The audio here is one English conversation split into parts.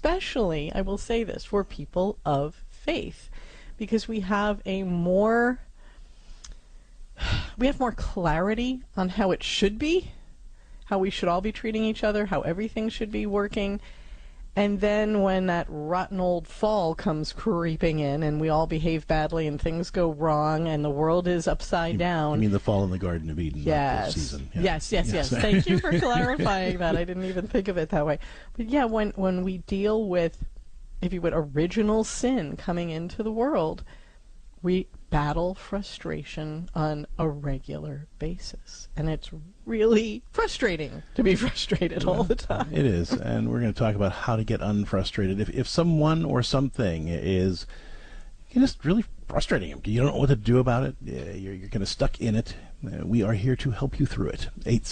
especially, I will say this, for people of faith, because we have more clarity on how it should be, how we should all be treating each other, how everything should be working. And then when that rotten old fall comes creeping in and we all behave badly and things go wrong and the world is upside down. You mean the fall in the Garden of Eden, not the season. Yeah. Yes. Thank you for clarifying that. I didn't even think of it that way. But yeah, when we deal with, if you would, original sin coming into the world, we battle frustration on a regular basis. And it's really frustrating to be frustrated all the time. It is, and we're going to talk about how to get unfrustrated. If someone or something is just really frustrating you, you don't know what to do about it, you're kind of stuck in it, we are here to help you through it.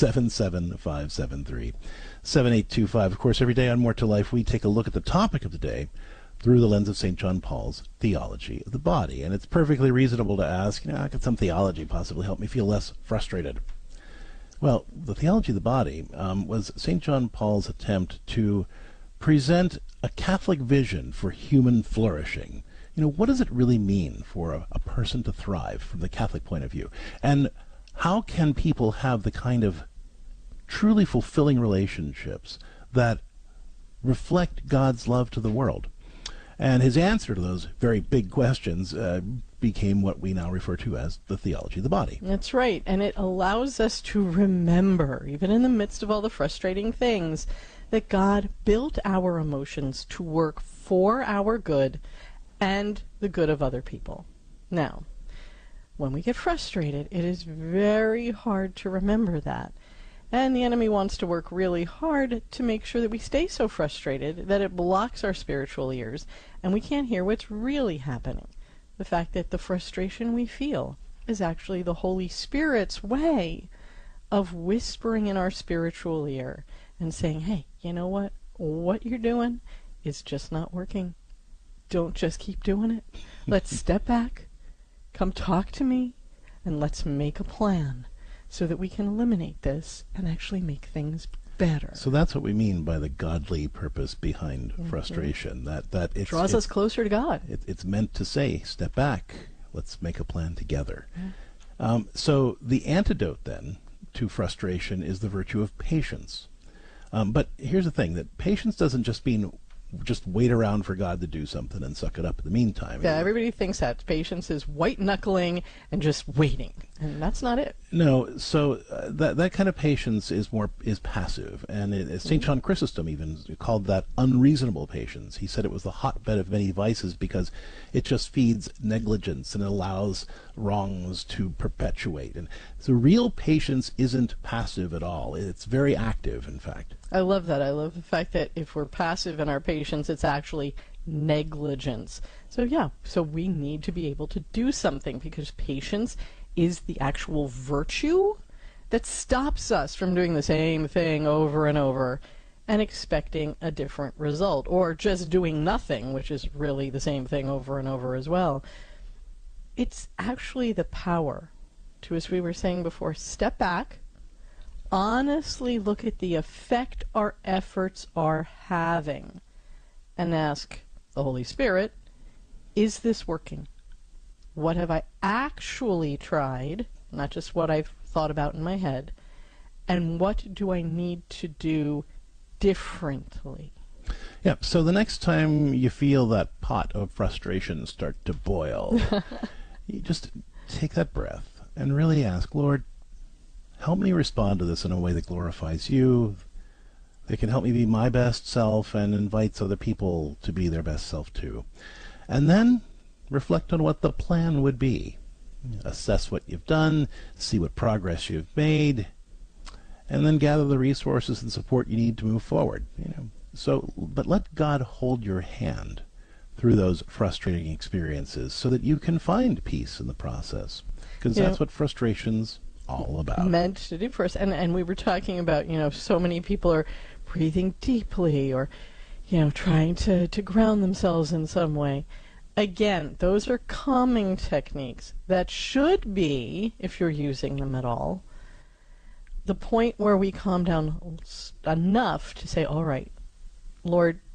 877-573-7825. Of course, every day on More to Life, we take a look at the topic of the day through the lens of St. John Paul's theology of the body. And it's perfectly reasonable to ask, how could some theology possibly help me feel less frustrated? Well, the theology of the body was St. John Paul's attempt to present a Catholic vision for human flourishing. What does it really mean for a person to thrive from the Catholic point of view? And how can people have the kind of truly fulfilling relationships that reflect God's love to the world? And his answer to those very big questions became what we now refer to as the theology of the body. That's right. And it allows us to remember, even in the midst of all the frustrating things, that God built our emotions to work for our good and the good of other people. Now, when we get frustrated, it is very hard to remember that. And the enemy wants to work really hard to make sure that we stay so frustrated that it blocks our spiritual ears and we can't hear what's really happening. The fact that the frustration we feel is actually the Holy Spirit's way of whispering in our spiritual ear and saying, hey, you know what? What you're doing is just not working. Don't just keep doing it. Let's step back, come talk to me, and let's make a plan so that we can eliminate this and actually make things better. So that's what we mean by the godly purpose behind frustration. That it draws us closer to God. It's meant to say, step back, let's make a plan together. So the antidote then to frustration is the virtue of patience. But here's the thing, that patience doesn't just mean just wait around for God to do something and suck it up in the meantime. Yeah, everybody thinks that patience is white-knuckling and just waiting, and that's not it. No, so that kind of patience is passive, and St. John Chrysostom even called that unreasonable patience. He said it was the hotbed of many vices because it just feeds negligence and allows wrongs to perpetuate. And so real patience isn't passive at all. It's very active, in fact. I love that. I love the fact that if we're passive in our patience, it's actually negligence. So yeah, so we need to be able to do something because patience is the actual virtue that stops us from doing the same thing over and over and expecting a different result, or just doing nothing, which is really the same thing over and over as well. It's actually the power to, as we were saying before, step back, honestly look at the effect our efforts are having, and ask the Holy Spirit, is this working? What have I actually tried, not just what I've thought about in my head, and what do I need to do differently? Yeah, so the next time you feel that pot of frustration start to boil, you just take that breath and really ask, Lord, help me respond to this in a way that glorifies you, that can help me be my best self and invites other people to be their best self too. And then reflect on what the plan would be. Assess what you've done, see what progress you've made, and then gather the resources and support you need to move forward. But let God hold your hand through those frustrating experiences so that you can find peace in the process. Because that's what frustration's all about. Meant to do for us. And we were talking about, so many people are breathing deeply or, trying to ground themselves in some way. Again, those are calming techniques that should be, if you're using them at all, the point where we calm down enough to say, all right, Lord,